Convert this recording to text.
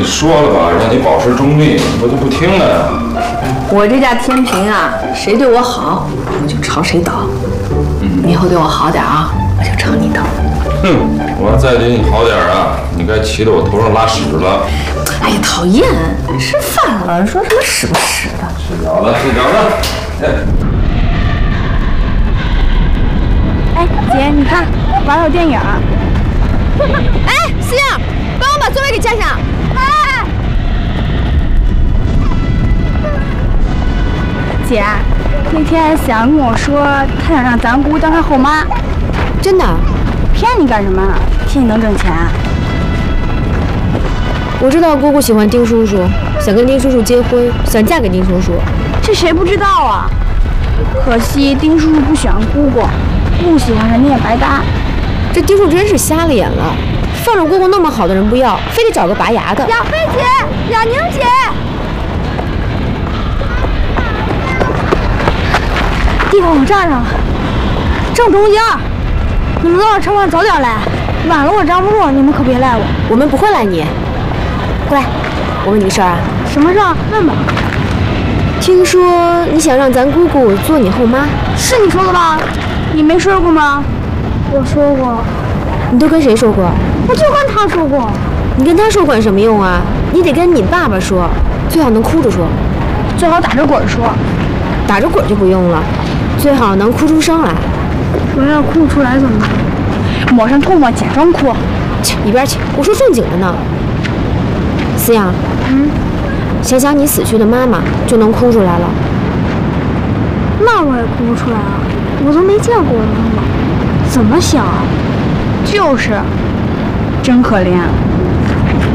说了吧，让你保持中立，你不就不听了呀？ 我这家天平啊，谁对我好，我就朝谁倒。你以后对我好点啊，我就朝你倒。 哼，我要再对你好点啊，你该骑到我头上拉屎了。 哎呀，讨厌！吃饭了，说什么屎不屎的？ 睡着了，睡着了。 哎，姐，你看，玩有电影。 哎，思阳，帮我把座位给加上。哎， 姐，那天思阳跟我说，他想让咱姑当他后妈。 真的？ 骗你干什么？骗你能挣钱？ 我知道姑姑喜欢丁叔叔，想跟丁叔叔结婚，想嫁给丁叔叔。 这谁不知道啊？可惜丁叔叔不喜欢姑姑，不喜欢人家也白搭。 这丁叔真是瞎了眼了，放着姑姑那么好的人不要，非得找个拔牙的。 雅菲姐，雅宁姐，地方我占上了，正中间。你们到了城管早点来，晚了我站不住，你们可别赖我。 我们不会赖你。过来，我问你个事儿啊。 什么事儿？问吧。 听说你想让咱姑姑做你后妈， 是你说的吧？你没说过吗？我说过。 你都跟谁说过？ 我就跟他说过。 你跟他说管什么用啊？你得跟你爸爸说，最好能哭着说， 最好打着滚说。 打着滚就不用了，最好能哭出声来。 我要哭不出来怎么办？抹上唾沫假装哭。 切，一边去！我说正经的呢。思阳，想想你死去的妈妈，就能哭出来了。 那我也哭不出来啊，我都没见过我妈妈，怎么想啊？就是，真可怜。